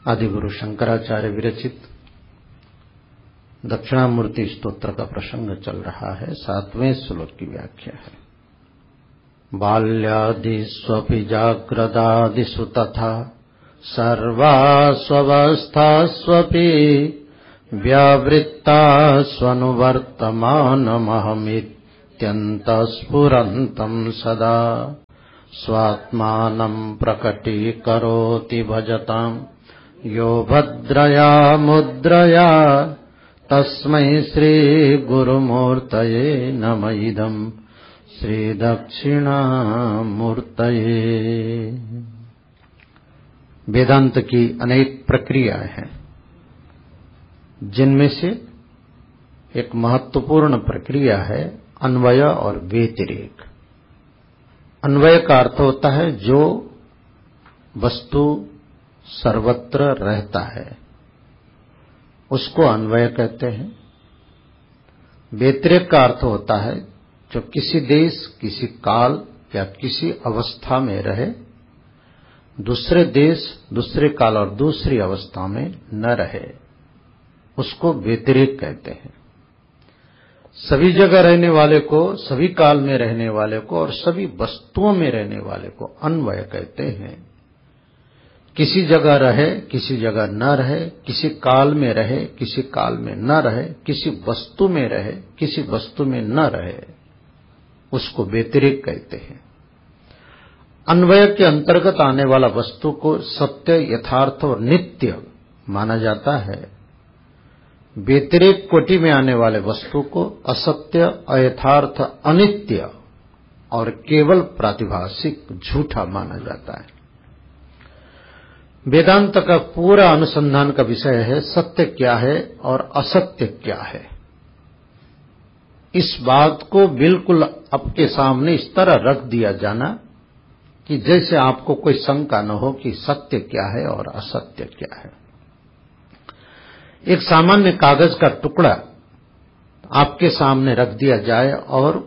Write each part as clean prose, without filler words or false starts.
आदिगुरु शंकराचार्य विरचित दक्षिणामूर्ति स्तोत्र का प्रसंग चल रहा है। 7वें श्लोक की व्याख्या है। बाल्यादिष्वपि जाग्रदादिषु तथा सर्वास्वस्थास्वपि व्यावृत्तास्वनुवर्तमानमहमित्यन्तःस्फुरन्तं सदा स्वात्मानं प्रकटीकरोति भजतां यो भद्रया मुद्रया तस्मै श्रीगुरुमूर्तये नमः इदं श्रीदक्षिणामूर्तये। वेदांत की अनेक प्रक्रियाएं हैं, जिनमें से एक महत्वपूर्ण प्रक्रिया है अन्वय और व्यतिरेक। अन्वय का अर्थ होता है जो वस्तु सर्वत्र रहता है, उसको अन्वय कहते हैं। व्यतिरेक का अर्थ होता है जो किसी देश, किसी काल या किसी अवस्था में रहे, दूसरे देश, दूसरे काल और दूसरी अवस्था में न रहे, उसको व्यतिरेक कहते हैं। सभी जगह रहने वाले को, सभी काल में रहने वाले को और सभी वस्तुओं में रहने वाले को अन्वय कहते हैं। किसी जगह रहे, किसी जगह न रहे, किसी काल में रहे, किसी काल में न रहे, किसी वस्तु में रहे, किसी वस्तु में न रहे, उसको व्यतिरेक कहते हैं। अन्वय के अंतर्गत आने वाला वस्तु को सत्य, यथार्थ और नित्य माना जाता है। व्यतिरेक कोटि में आने वाले वस्तु को असत्य, अयथार्थ, अनित्य और केवल प्रातिभासिक, झूठा माना जाता है। वेदांत का पूरा अनुसंधान का विषय है सत्य क्या है और असत्य क्या है। इस बात को बिल्कुल आपके सामने इस तरह रख दिया जाना कि जैसे आपको कोई शंका न हो कि सत्य क्या है और असत्य क्या है। एक सामान्य कागज का टुकड़ा आपके सामने रख दिया जाए और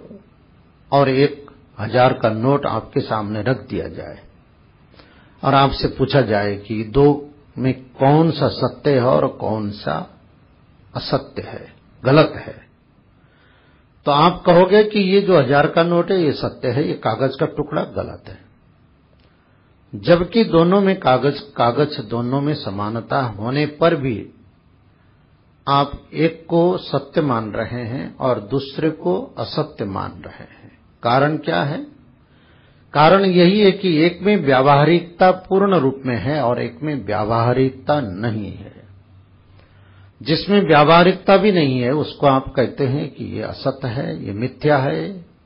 1000 का नोट आपके सामने रख दिया जाए और आपसे पूछा जाए कि दो में कौन सा सत्य है और कौन सा असत्य है, गलत है, तो आप कहोगे कि ये जो 1000 का नोट है ये सत्य है, ये कागज का टुकड़ा गलत है। जबकि दोनों में कागज दोनों में समानता होने पर भी आप एक को सत्य मान रहे हैं और दूसरे को असत्य मान रहे हैं। कारण क्या है? कारण यही है कि एक में व्यावहारिकता पूर्ण रूप में है और एक में व्यावहारिकता नहीं है। जिसमें व्यावहारिकता भी नहीं है उसको आप कहते हैं कि ये असत्य है, ये मिथ्या है,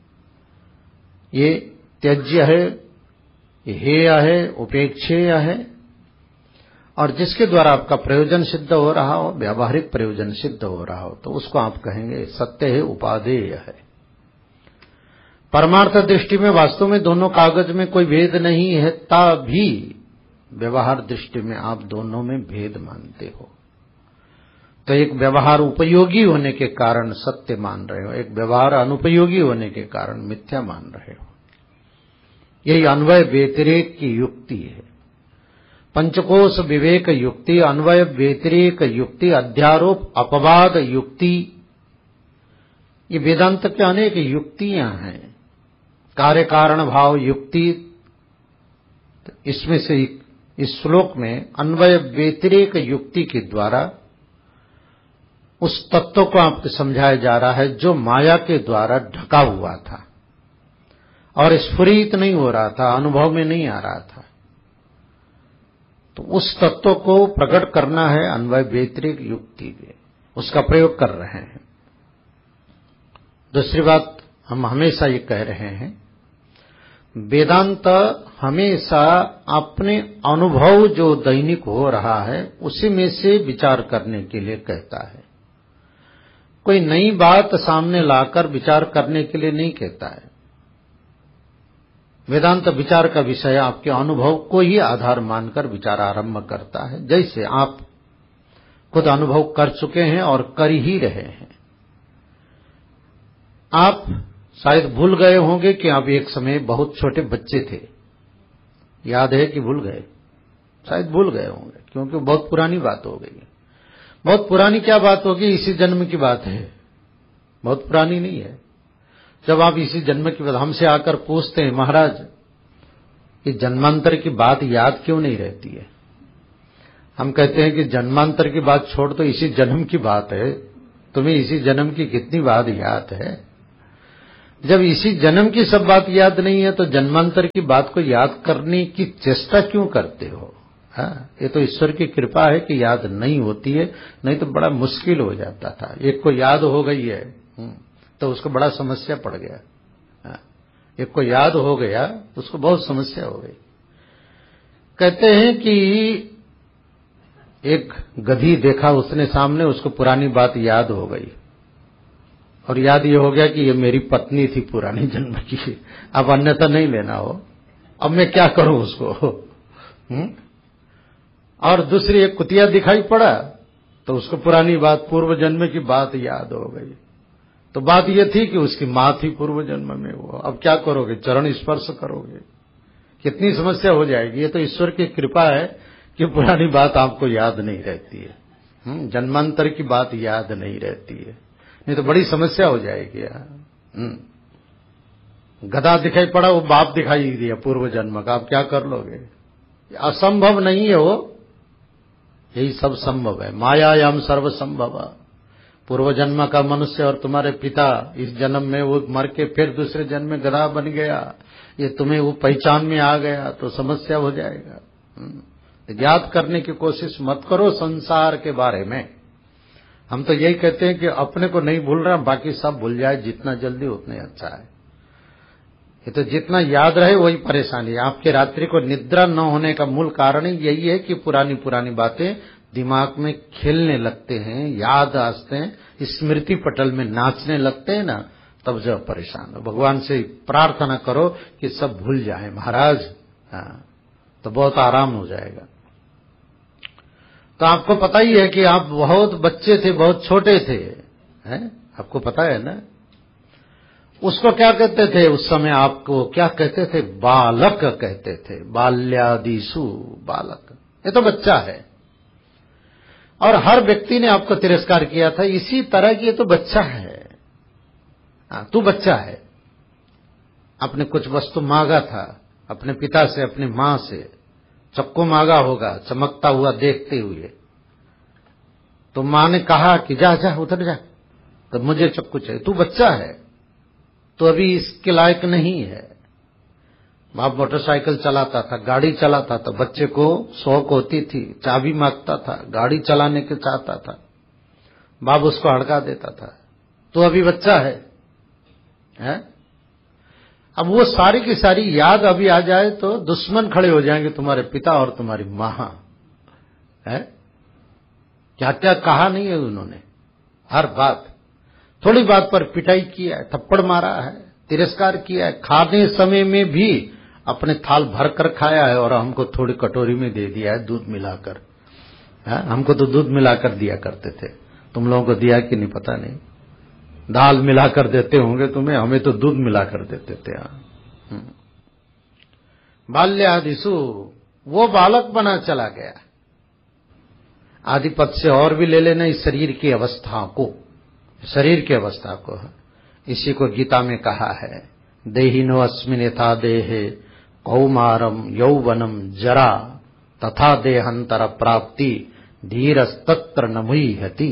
ये त्याज्य है, ये हेय है, उपेक्षेय है। और जिसके द्वारा आपका प्रयोजन सिद्ध हो रहा हो, व्यावहारिक प्रयोजन सिद्ध हो रहा हो, तो उसको आप कहेंगे सत्य है, उपादेय है। परमार्थ दृष्टि में वास्तव में दोनों कागज में कोई भेद नहीं है, तभी व्यवहार दृष्टि में आप दोनों में भेद मानते हो। तो एक व्यवहार उपयोगी होने के कारण सत्य मान रहे हो, एक व्यवहार अनुपयोगी होने के कारण मिथ्या मान रहे हो। यही अन्वय व्यतिरेक की युक्ति है। पंचकोश विवेक युक्ति, अन्वय व्यतिरेक युक्ति, अध्यारोप अपवाद युक्ति, ये वेदांत के अनेक युक्तियां हैं। कार्य कारण भाव युक्ति, इसमें से इस श्लोक में अन्वय व्यतिरेक युक्ति के द्वारा उस तत्व को आपको समझाया जा रहा है जो माया के द्वारा ढका हुआ था और स्फुरित नहीं हो रहा था, अनुभव में नहीं आ रहा था। तो उस तत्व को प्रकट करना है अन्वय व्यतिरेक युक्ति में, उसका प्रयोग कर रहे हैं। दूसरी बात हम हमेशा ये कह रहे हैं, वेदांत हमेशा अपने अनुभव जो दैनिक हो रहा है उसी में से विचार करने के लिए कहता है। कोई नई बात सामने लाकर विचार करने के लिए नहीं कहता है। वेदांत विचार का विषय आपके अनुभव को ही आधार मानकर विचार आरंभ करता है, जैसे आप खुद अनुभव कर चुके हैं और कर ही रहे हैं। आप शायद भूल गए होंगे कि आप एक समय बहुत छोटे बच्चे थे। याद है कि भूल गए? शायद भूल गए होंगे, क्योंकि बहुत पुरानी बात हो गई है। बहुत पुरानी क्या बात होगी, इसी जन्म की बात है, बहुत पुरानी नहीं है। जब आप इसी जन्म की बात हमसे आकर पूछते हैं, महाराज ये जन्मांतर की बात याद क्यों नहीं रहती है? हम कहते हैं कि जन्मांतर की बात छोड़, तो इसी जन्म की बात है, तुम्हें इसी जन्म की कितनी बात याद है? जब इसी जन्म की सब बात याद नहीं है तो जन्मांतर की बात को याद करने की चेष्टा क्यों करते हो? हाँ, ये तो ईश्वर की कृपा है कि याद नहीं होती है, नहीं तो बड़ा मुश्किल हो जाता था। एक को याद हो गई है तो उसको बड़ा समस्या पड़ गया। हाँ, एक को याद हो गया उसको बहुत समस्या हो गई। कहते हैं कि एक गधी देखा उसने सामने, उसको पुरानी बात याद हो गई, और याद ये हो गया कि ये मेरी पत्नी थी पुरानी जन्म की, अब अन्यथा नहीं लेना हो, अब मैं क्या करूं उसको। और दूसरी एक कुतिया दिखाई पड़ा तो उसको पुरानी बात, पूर्व जन्म की बात याद हो गई। तो बात ये थी कि उसकी मां थी पूर्व जन्म में वो, अब क्या करोगे, चरण स्पर्श करोगे, कितनी समस्या हो जाएगी। ये तो ईश्वर की कृपा है कि पुरानी बात आपको याद नहीं रहती है, जन्मांतर की बात याद नहीं रहती है, नहीं तो बड़ी समस्या हो जाएगी यार। गधा दिखाई पड़ा, वो बाप दिखाई दिया पूर्व जन्म का, आप क्या कर लोगे? असंभव नहीं है वो, यही सब संभव है। मायायाम सर्व संभव। पूर्व जन्म का मनुष्य और तुम्हारे पिता इस जन्म में वो मर के फिर दूसरे जन्म में गधा बन गया, ये तुम्हें वो पहचान में आ गया तो समस्या हो जाएगा। याद करने की कोशिश मत करो संसार के बारे में। हम तो यही कहते हैं कि अपने को नहीं भूल रहा, बाकी सब भूल जाए, जितना जल्दी उतने अच्छा है। ये तो जितना याद रहे वही परेशानी है। आपके रात्रि को निद्रा न होने का मूल कारण ही यही है कि पुरानी पुरानी बातें दिमाग में खेलने लगते हैं, याद आते हैं, स्मृति पटल में नाचने लगते हैं ना, तब जब परेशान हो। भगवान से प्रार्थना करो कि सब भूल जाए महाराज, हाँ, तो बहुत आराम हो जाएगा। तो आपको पता ही है कि आप बहुत बच्चे थे, बहुत छोटे थे, हैं? आपको पता है ना? उसको क्या कहते थे उस समय? आपको क्या कहते थे? बालक कहते थे। बाल्यादिषु बालक, ये तो बच्चा है। और हर व्यक्ति ने आपको तिरस्कार किया था इसी तरह कि ये तो बच्चा है, हाँ, तू बच्चा है। आपने कुछ वस्तु मांगा था अपने पिता से, अपनी मां से, चक्कू मांगा होगा चमकता हुआ देखते हुए, तो मां ने कहा कि जा जा उधर जा, तो मुझे चक्कू चाहिए, तू बच्चा है, तो अभी इसके लायक नहीं है। बाप मोटरसाइकिल चलाता था, गाड़ी चलाता था, बच्चे को शौक होती थी, चाबी मांगता था, गाड़ी चलाने के चाहता था, बाप उसको हड़का देता था, तो अभी बच्चा है? अब वो सारी की सारी याद अभी आ जाए तो दुश्मन खड़े हो जाएंगे तुम्हारे पिता और तुम्हारी मां, है? क्या क्या कहा नहीं है उन्होंने, हर बात, थोड़ी बात पर पिटाई किया है, थप्पड़ मारा है, तिरस्कार किया है, खाने समय में भी अपने थाल भर कर खाया है और हमको थोड़ी कटोरी में दे दिया है दूध मिलाकर। हमको तो दूध मिलाकर दिया करते थे, तुम लोगों को दिया कि नहीं पता नहीं, दाल मिलाकर देते होंगे तुम्हें, हमें तो दूध मिलाकर देते थे। बाल्यादिषु, वो बालक बना चला गया। आदिपद से और भी ले लेना इस शरीर की अवस्था को, शरीर की अवस्था को, इसी को गीता में कहा है, देहिनो अस्मिन् यथा देहे कौमारम यौवनम जरा तथा देहांतर प्राप्ति धीरस्तत्र न मुह्यति।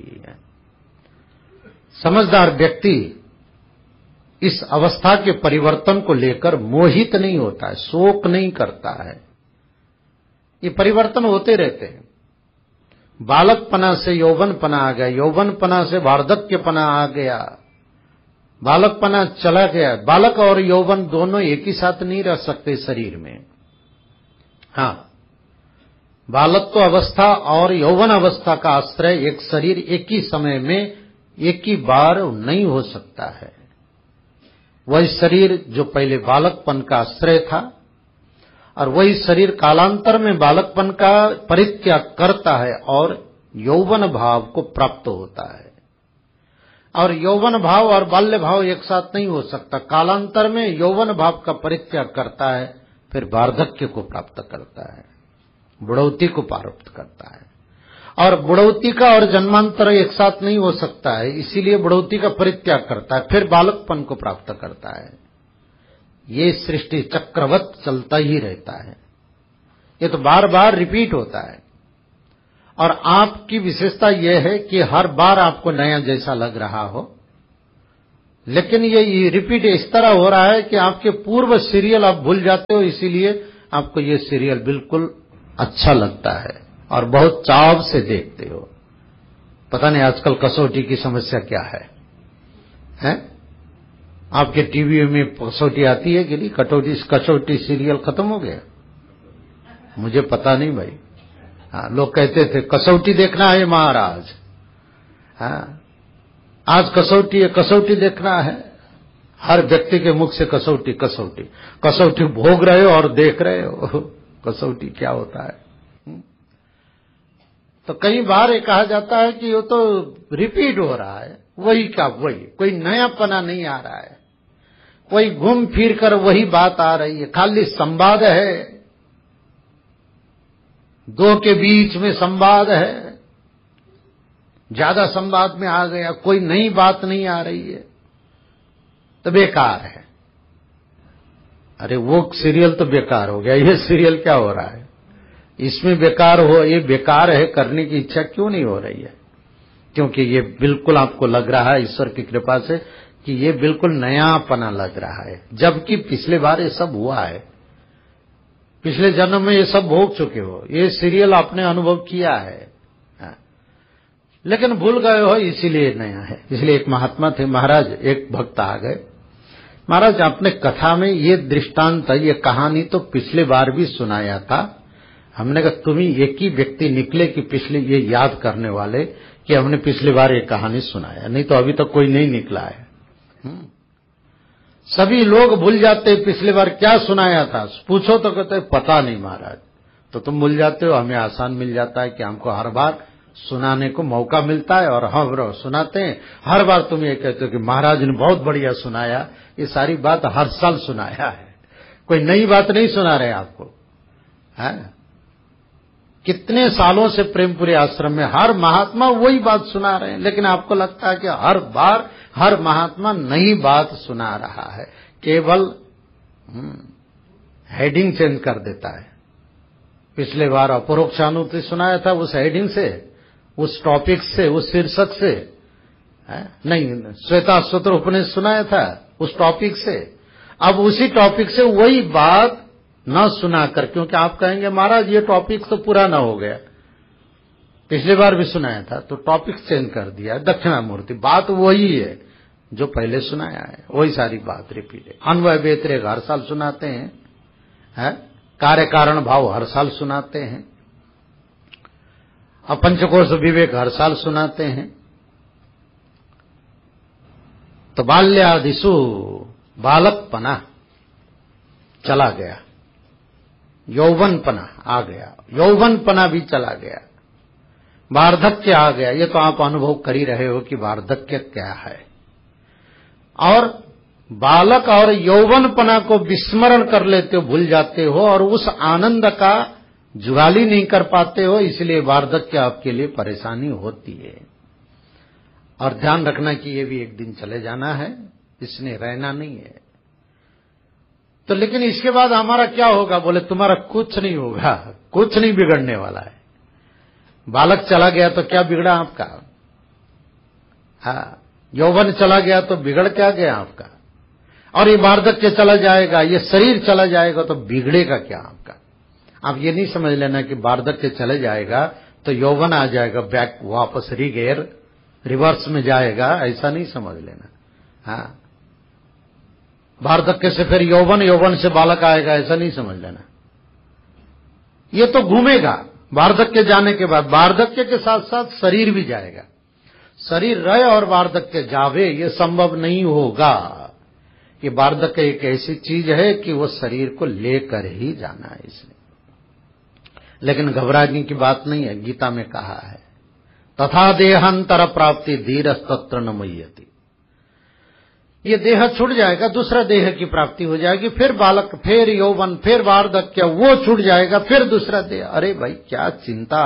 समझदार व्यक्ति इस अवस्था के परिवर्तन को लेकर मोहित नहीं होता है, शोक नहीं करता है। ये परिवर्तन होते रहते हैं। बालकपना से यौवनपना आ गया, यौवनपना से वार्धक्यपना आ गया, बालकपना चला गया। बालक और यौवन दोनों एक ही साथ नहीं रह सकते शरीर में। हाँ, बालत्व अवस्था और यौवन अवस्था का आश्रय एक शरीर एक ही समय में एक ही बार नहीं हो सकता है। वही शरीर जो पहले बालकपन का आश्रय था और वही शरीर कालांतर में बालकपन का परित्याग करता है और यौवन भाव को प्राप्त होता है। और यौवन भाव और बाल्य भाव एक साथ नहीं हो सकता। कालांतर में यौवन भाव का परित्याग करता है, फिर वार्धक्य को प्राप्त करता है। बुढ़ौती को प्राप्त करता है। और बुढ़ौती का और जन्मांतर एक साथ नहीं हो सकता है, इसीलिए बुढ़ौती का परित्याग करता है, फिर बालकपन को प्राप्त करता है। ये सृष्टि चक्रवत चलता ही रहता है, ये तो बार बार रिपीट होता है। और आपकी विशेषता यह है कि हर बार आपको नया जैसा लग रहा हो, लेकिन ये रिपीट इस तरह हो रहा है कि आपके पूर्व सीरियल आप भूल जाते हो, इसीलिए आपको ये सीरियल बिल्कुल अच्छा लगता है और बहुत चाव से देखते हो। पता नहीं आजकल कसौटी की समस्या क्या है, हैं? आपके टीवी में कसौटी आती है कि नहीं? कसौटी सीरियल खत्म हो गया? मुझे पता नहीं भाई। हाँ, लोग कहते थे कसौटी देखना है महाराज, हाँ आज कसौटी है, कसौटी देखना है। हर व्यक्ति के मुख से कसौटी कसौटी कसौटी भोग रहे हो और देख रहे हो कसौटी क्या होता है। तो कई बार ये कहा जाता है कि वो तो रिपीट हो रहा है, वही का वही, कोई नयापना नहीं आ रहा है, कोई घूम फिर कर वही बात आ रही है, खाली संवाद है, दो के बीच में संवाद है, ज्यादा संवाद में आ गया, कोई नई बात नहीं आ रही है, तो बेकार है। अरे वो सीरियल तो बेकार हो गया, ये सीरियल क्या हो रहा है? इसमें बेकार हो, ये बेकार है, करने की इच्छा क्यों नहीं हो रही है? क्योंकि ये बिल्कुल आपको लग रहा है ईश्वर की कृपा से कि ये बिल्कुल नयापना लग रहा है, जबकि पिछले बार ये सब हुआ है, पिछले जन्म में ये सब भोग चुके हो, ये सीरियल आपने अनुभव किया है, लेकिन भूल गए हो, इसीलिए नया है। इसलिए एक महात्मा थे, महाराज एक भक्त आ गए, महाराज आपने कथा में ये दृष्टांत, ये कहानी तो पिछले बार भी सुनाया था। हमने कहा तुम ही एक ही व्यक्ति निकले कि पिछले ये याद करने वाले कि हमने पिछली बार ये कहानी सुनाया, नहीं तो अभी तक कोई नहीं निकला है। सभी लोग भूल जाते पिछली बार क्या सुनाया था, पूछो तो कहते पता नहीं महाराज। तो तुम भूल जाते हो, हमें आसान मिल जाता है कि हमको हर बार सुनाने को मौका मिलता है और हम सुनाते हैं। हर बार तुम ये कहते हो कि महाराज ने बहुत बढ़िया सुनाया, ये सारी बात हर साल सुनाया है, कोई नई बात नहीं सुना रहे आपको, है? कितने सालों से प्रेमपुरी आश्रम में हर महात्मा वही बात सुना रहे हैं, लेकिन आपको लगता है कि हर बार हर महात्मा नई बात सुना रहा है, केवल हेडिंग चेंज कर देता है। पिछले बार अपरोक्षानुभूति सुनाया था, उस हेडिंग से, उस टॉपिक से, उस शीर्षक से, नहीं श्वेताश्वतर उपनिषद सुनाया था उस टॉपिक से, अब उसी टॉपिक से वही बात न सुनाकर, क्योंकि आप कहेंगे महाराज ये टॉपिक तो पुराना हो गया, पिछली बार भी सुनाया था, तो टॉपिक चेंज कर दिया। दक्षिणामूर्ति बात वही है जो पहले सुनाया है, वही सारी बात रिपीट है। अन्वय व्यतिरेक हर साल सुनाते हैं, है? कार्य कारण भाव हर साल सुनाते हैं, अब पंचकोश विवेक हर साल सुनाते हैं। तो बाल्यादिशु बालकपना चला गया, यौवनपना आ गया, यौवनपना भी चला गया, वार्धक्य आ गया। ये तो आप अनुभव कर ही रहे हो कि वार्धक्य क्या है। और बालक और यौवनपना को विस्मरण कर लेते हो, भूल जाते हो, और उस आनंद का जुगाली नहीं कर पाते हो, इसलिए वार्धक्य आपके लिए परेशानी होती है। और ध्यान रखना कि ये भी एक दिन चले जाना है, इसने रहना नहीं है। तो लेकिन इसके बाद हमारा क्या होगा? बोले तुम्हारा कुछ नहीं होगा, कुछ नहीं बिगड़ने वाला है। बालक चला गया तो क्या बिगड़ा आपका? हाँ, यौवन चला गया तो बिगड़ क्या गया आपका? और ये वार्धक्य चला जाएगा, ये शरीर चला जाएगा तो बिगड़ेगा क्या आपका? आप ये नहीं समझ लेना कि वार्धक्य चले जाएगा तो यौवन आ जाएगा, बैक वापस रीगेयर रिवर्स में जाएगा, ऐसा नहीं समझ लेना। हाँ, वार्धक्य से फिर यौवन, यौवन से बालक आएगा, ऐसा नहीं समझ लेना। ये तो घूमेगा, वार्धक्य जाने के बाद वार्धक्य के साथ साथ शरीर भी जाएगा। शरीर रहे और वार्धक्य जावे, ये संभव नहीं होगा। ये वार्धक्य एक ऐसी चीज है कि वो शरीर को लेकर ही जाना है इसने। लेकिन घबराने की बात नहीं है, गीता में कहा है तथा देहांतर प्राप्ति धीरस्तत्र न मुह्यति। ये देह छूट जाएगा, दूसरा देह की प्राप्ति हो जाएगी, फिर बालक, फिर यौवन, फिर वार्धक्य, वो छूट जाएगा, फिर दूसरा देह। अरे भाई क्या चिंता!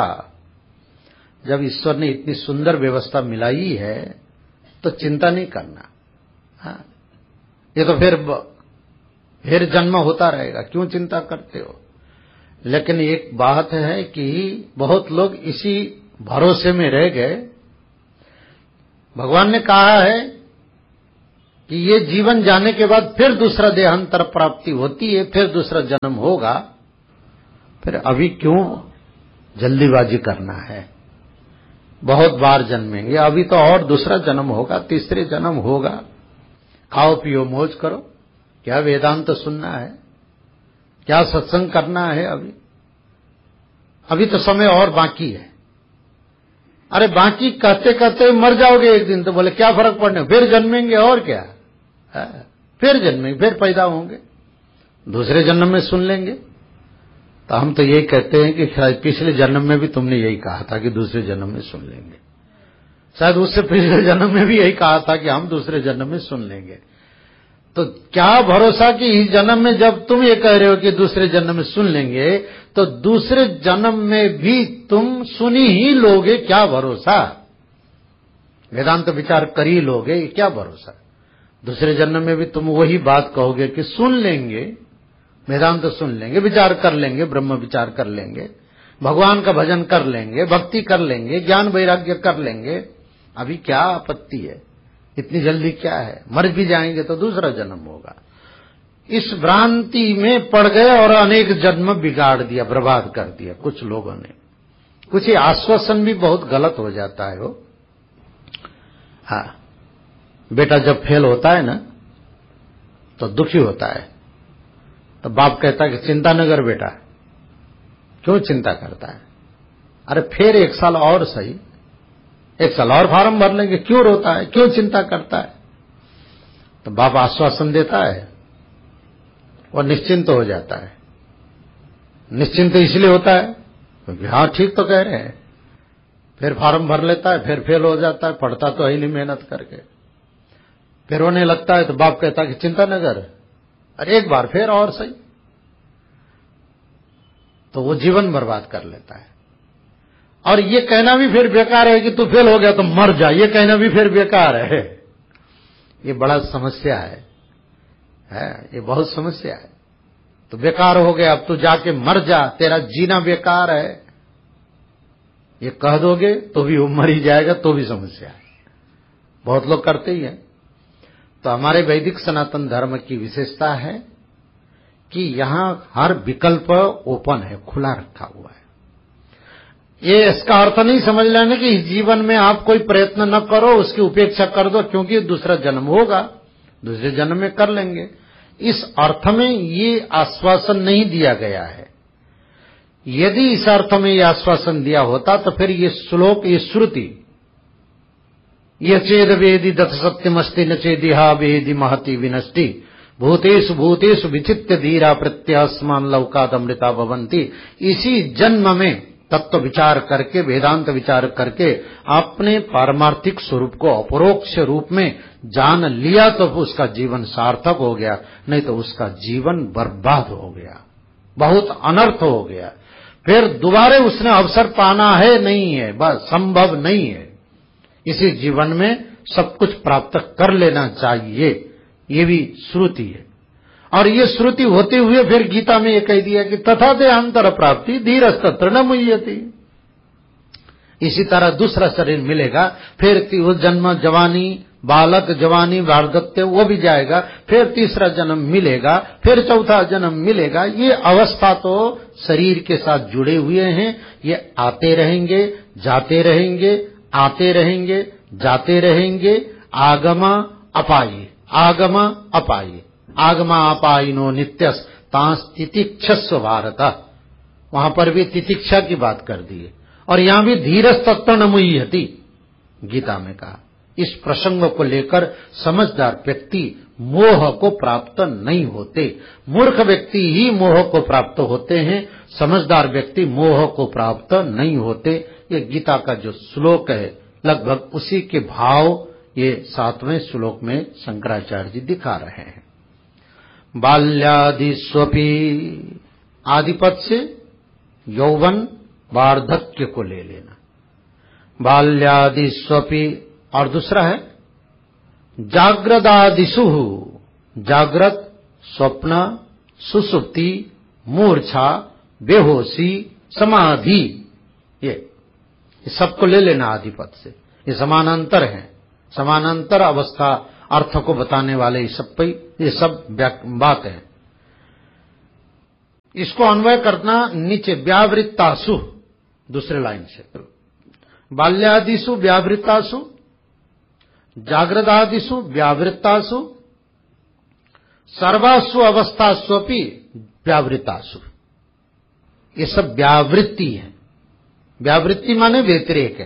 जब ईश्वर ने इतनी सुंदर व्यवस्था मिलाई है तो चिंता नहीं करना। हाँ, ये तो फिर जन्म होता रहेगा, क्यों चिंता करते हो? लेकिन एक बात है कि बहुत लोग इसी भरोसे में रह गए। भगवान ने कहा है कि ये जीवन जाने के बाद फिर दूसरा देहांतर प्राप्ति होती है, फिर दूसरा जन्म होगा, फिर अभी क्यों जल्दीबाजी करना है? बहुत बार जन्मेंगे, अभी तो और दूसरा जन्म होगा, तीसरे जन्म होगा। खाओ पियो मौज करो। क्या वेदांत तो सुनना है, क्या सत्संग करना है? अभी तो समय और बाकी है। अरे बाकी कहते कहते मर जाओगे एक दिन, तो बोले क्या फर्क पड़ने, फिर जन्मेंगे और क्या है? फिर जन्मेंगे, फिर पैदा होंगे, दूसरे जन्म में सुन लेंगे। तो हम तो यही कहते हैं कि शायद पिछले जन्म में भी तुमने यही कहा था कि दूसरे जन्म में सुन लेंगे, शायद उससे पिछले जन्म में भी यही कहा था कि हम दूसरे जन्म में सुन लेंगे। तो क्या भरोसा कि इस जन्म में जब तुम ये कह रहे हो कि दूसरे जन्म में सुन लेंगे, तो दूसरे जन्म में भी तुम सुनी ही लोगे? क्या भरोसा? वेदांत विचार कर ही लोगे, क्या भरोसा? दूसरे जन्म में भी तुम वही बात कहोगे कि सुन लेंगे, वेदांत सुन लेंगे, विचार कर लेंगे, ब्रह्म विचार कर लेंगे, भगवान का भजन कर लेंगे, भक्ति कर लेंगे, ज्ञान वैराग्य कर लेंगे। अभी क्या आपत्ति है? इतनी जल्दी क्या है? मर भी जाएंगे तो दूसरा जन्म होगा। इस भ्रांति में पड़ गए और अनेक जन्म बिगाड़ दिया, बर्बाद कर दिया कुछ लोगों ने। कुछ ही आश्वासन भी बहुत गलत हो जाता है वो। हाँ, बेटा जब फेल होता है ना तो दुखी होता है, तो बाप कहता है कि चिंता न कर बेटा। क्यों चिंता करता है? अरे फिर एक साल और सही, एक साल और फार्म भर लेंगे, क्यों रोता है, क्यों चिंता करता है? तो बाप आश्वासन देता है और निश्चिंत हो जाता है। निश्चिंत इसलिए होता है क्योंकि हाँ ठीक तो कह रहे हैं। फिर फार्म भर लेता है, फिर फेल हो जाता है, पढ़ता तो है नहीं मेहनत करके, फिर रोने लगता है। तो बाप कहता है कि चिंता न कर, अरे एक बार फिर और सही। तो वो जीवन बर्बाद कर लेता है। और ये कहना भी फिर बेकार है कि तू फेल हो गया तो मर जा, ये कहना भी फिर बेकार है। ये बड़ा समस्या है, ये बहुत समस्या है। तो बेकार हो गया, अब तू जाके मर जा, तेरा जीना बेकार है, ये कह दोगे तो भी वो मर ही जाएगा, तो भी समस्या है। बहुत लोग करते ही हैं। तो हमारे वैदिक सनातन धर्म की विशेषता है कि यहां हर विकल्प ओपन है, खुला रखा हुआ है। ये इसका अर्थ नहीं समझ लेना कि इस जीवन में आप कोई प्रयत्न न करो, उसकी उपेक्षा कर दो, क्योंकि दूसरा जन्म होगा, दूसरे जन्म में कर लेंगे। इस अर्थ में ये आश्वासन नहीं दिया गया है। यदि इस अर्थ में ये आश्वासन दिया होता तो फिर ये श्लोक, ये श्रुति, ये चेद वेदी दत्त सत्यमस्ति न चेदिहा वेदी महति विनष्टि भूतेषु भूतेषु विचित्य धीरा प्रत्यास्मान लौकादमृता भवन्ति, इसी जन्म में तत्व विचार करके, वेदांत विचार करके अपने पारमार्थिक स्वरूप को अपरोक्ष रूप में जान लिया तो उसका जीवन सार्थक हो गया, नहीं तो उसका जीवन बर्बाद हो गया, बहुत अनर्थ हो गया। फिर दोबारा उसने अवसर पाना है नहीं है, बस संभव नहीं है। इसी जीवन में सब कुछ प्राप्त कर लेना चाहिए, ये भी श्रुति है। और ये श्रुति होते हुए फिर गीता में ये कह दिया कि तथा देहांतर प्राप्ति धीरस्तत्र न मुह्यति। इसी तरह दूसरा शरीर मिलेगा, फिर वो जन्म, जवानी, बालक, जवानी, वार्धक्य वो भी जाएगा, फिर तीसरा जन्म मिलेगा, फिर चौथा जन्म मिलेगा। ये अवस्था तो शरीर के साथ जुड़े हुए हैं, ये आते रहेंगे, जाते रहेंगे, आते रहेंगे, जाते रहेंगे। आगमा अपायी, आगमा अपायी, आगमा अपायिनो नित्यस तांस तितिक्षस्व भारत। वहां पर भी तितिक्षा की बात कर दी है, और यहां भी धीरज तत्व न मुह्यति गीता में कहा। इस प्रसंग को लेकर समझदार व्यक्ति मोह को प्राप्त नहीं होते, मूर्ख व्यक्ति ही मोह को प्राप्त होते हैं, समझदार व्यक्ति मोह को प्राप्त नहीं होते। ये गीता का जो श्लोक है लगभग उसी के भाव ये 7वें श्लोक में शंकराचार्य जी दिखा रहे हैं। बाल्यादिस्वपि, आदिपद से यौवन वार्धक्य को ले लेना। बाल्यादिस्वपि, और दूसरा है जाग्रदादिषु, जागृत, स्वप्न, सुषुप्ति, मूर्छा, बेहोशी, समाधि, ये सबको ले लेना आदिपद से। ये समानांतर हैं, समानांतर अवस्था अर्थ को बताने वाले ये सब बात है। इसको अन्वय करना नीचे, व्यावृत्तासु, दूसरे लाइन से, बाल्यादिषु व्यावृत्तासु, जागृदादिषु व्यावृत्तासु, सर्वासु अवस्थास्वपि व्यावृत्तासु। ये सब व्यावृत्ति है। व्यावृत्ति माने व्यतिरेक है,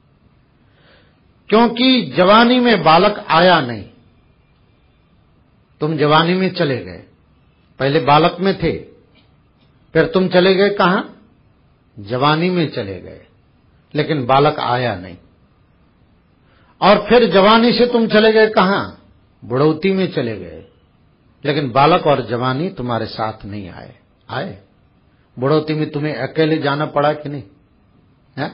क्योंकि जवानी में बालक आया नहीं। तुम जवानी में चले गए, पहले बालक में थे, फिर तुम चले गए कहां? जवानी में चले गए, लेकिन बालक आया नहीं। और फिर जवानी से तुम चले गए कहां? बुढ़ौती में चले गए, लेकिन बालक और जवानी तुम्हारे साथ नहीं आए। आए बुढ़ौती में तुम्हें अकेले जाना पड़ा कि नहीं है?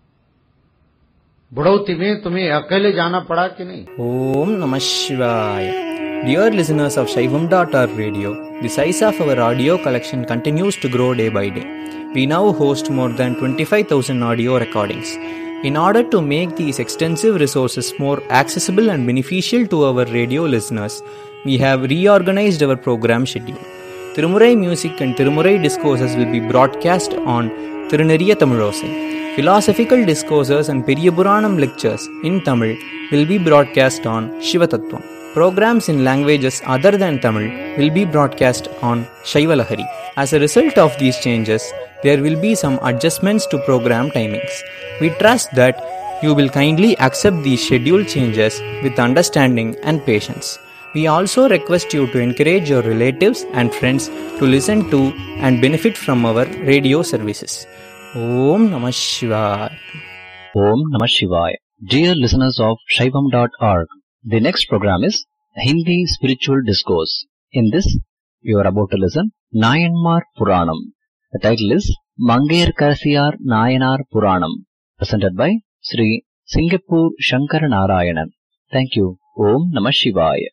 बुढ़ौती में तुम्हें अकेले जाना पड़ा कि नहीं? Om Namah Shivaya. Dear listeners of Shaivam.org radio, the size of our audio collection continues to grow day by day. We now host more than 25,000 audio recordings. In order to make these extensive resources more accessible and beneficial to our radio listeners, we have reorganized our program schedule. Tirumurai music and Tirumurai discourses will be broadcast on Tiruneriya Tamilosai. Philosophical discourses and Periyapuranam lectures in Tamil will be broadcast on Shivatattvam. Programs in languages other than Tamil will be broadcast on Shaivalahari. As a result of these changes, there will be some adjustments to program timings. We trust that you will kindly accept these schedule changes with understanding and patience. We also request you to encourage your relatives and friends to listen to and benefit from our radio services. Om Namah Shivaya. Om Namah Shivaya. Dear listeners of Shaivam.org, the next program is Hindi Spiritual Discourse. In this, you are about to listen Nayanmar Puranam. The title is Mangayar Karasiyar Nayanar Puranam, presented by Sri Singapore Shankar Narayanan. Thank you. Om Namah Shivaya.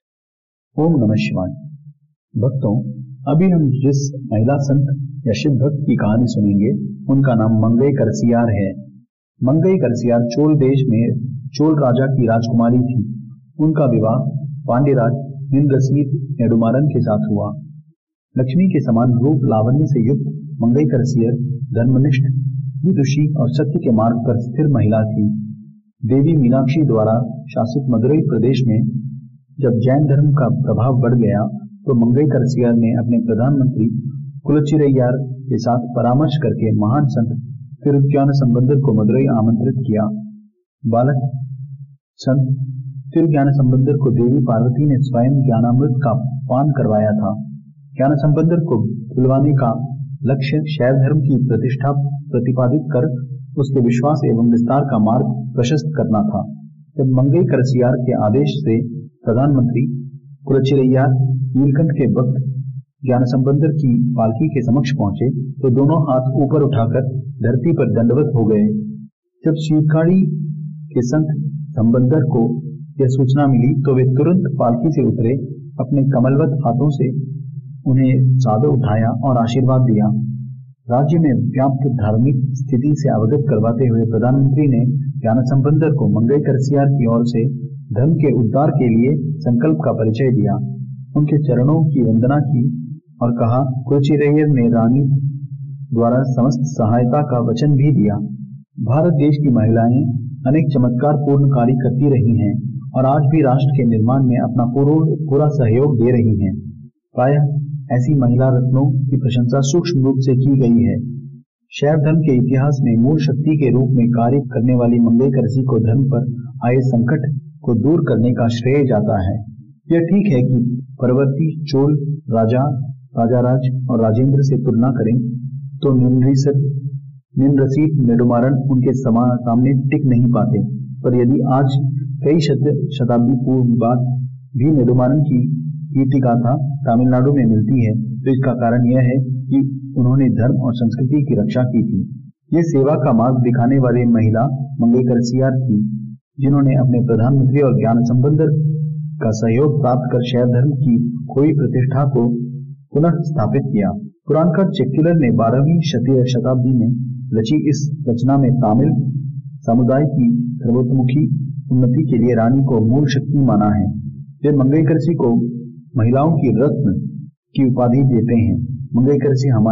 ओम नमः शिवाय। भक्तों, अभी हम जिस महिला संत या शिव भक्त की कहानी सुनेंगे, उनका नाम मंगई करसियार है। मंगई करसियार चोल देश में चोल राजा की राजकुमारी थी। उनका विवाह पांड्यराज इंद्रसीत नेडुमारन के साथ हुआ। लक्ष्मी के समान रूप लावण्य से युक्त मंगई करसियर धर्मनिष्ठ, विदुषी और सत्य के मार्ग पर स्थिर महिला थी। देवी मीनाक्षी द्वारा शासित मदुरई प्रदेश में जब जैन धर्म का प्रभाव बढ़ गया, तो मंगई करसियार ने अपने प्रधानमंत्री कुलचिरैयार के साथ परामर्श करके महान संत तिरुज्ञान संबंधर को मदुरई आमंत्रित किया। बालक संत तिरुज्ञान संबंधर को देवी पार्वती ने स्वयं ज्ञानामृत का पान करवाया था। ज्ञान संबंधर को बुलवाने का लक्ष्य शैव धर्म की प्रतिष्ठा प्रतिपादित कर उसके विश्वास एवं विस्तार का मार्ग प्रशस्त करना था। जब मंगई करसियार के आदेश से प्रधानमंत्री कुलचिरैयार नीलकंठ के भक्त ज्ञान संबंधर की पालकी के समक्ष पहुंचे, तो दोनों हाथ ऊपर उठाकर धरती पर दंडवत हो गए। जब शीतकाड़ी के संत संबंधर को यह सूचना मिली, तो वे तुरंत पालकी से उतरे, अपने कमलवत हाथों से उन्हें सादर उठाया और आशीर्वाद दिया। राज्य में व्याप्त धार्मिक स्थिति से अवगत करवाते हुए प्रधानमंत्री ने ज्ञान संबंधर को मंगई करसियार की ओर से धर्म के उद्धार के लिए संकल्प का परिचय दिया। उनके चरणों की वंदना की और कहा, कुलचिरैयर ने रानी द्वारा समस्त सहायता का वचन भी दिया। भारत देश की महिलाएं अनेक चमत्कार पूर्ण कार्य करती रही हैं और आज भी राष्ट्र के निर्माण में अपना पूरा सहयोग दे रही हैं। प्रायः ऐसी महिला रत्नों की प्रशंसा सूक्ष्म रूप से की गई है। शैव धर्म के इतिहास में मूल शक्ति के रूप में कार्य करने वाली मंगई करसी को धर्म पर आए संकट को दूर करने का श्रेय जाता है। यह ठीक है कि परवर्ती चोल राजा, राजाराज और राजेंद्र से तुलना करें तो निम्रसीत नेडुमारन उनके सामने टिक नहीं पाते, पर यदि आज कई शताब्दी पूर्व बात भी नेदुमारन की कीर्ति गाथा तमिलनाडु में मिलती है, तो इसका कारण यह है कि उन्होंने धर्म और संस्कृति की रक्षा की थी। ये सेवा का मार्ग दिखाने वाली महिला मंगैकरसियार थी, जिन्होंने अपने प्रधानमंत्री और ज्ञान संबंध का सहयोग प्राप्त कर शैव धर्म की खोई प्रतिष्ठा को पुनः स्थापित किया। पुराणकार चेक्कुलर ने 12वीं शताब्दी में रची इस रचना में तमिल समुदाय की सर्वतोमुखी उन्नति के लिए रानी को मूल शक्ति माना है। वे मंगैकरसी को महिलाओं की रत्न की उपाधि देते हैं। मंगैकरसी हमारे